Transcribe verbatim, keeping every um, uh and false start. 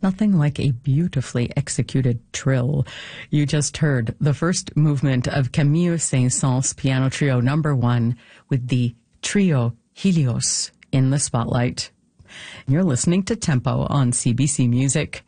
Nothing like a beautifully executed trill. You just heard the first movement of Camille Saint-Saëns Piano Trio number one with the Trio Helios in the spotlight. You're listening to Tempo on C B C Music.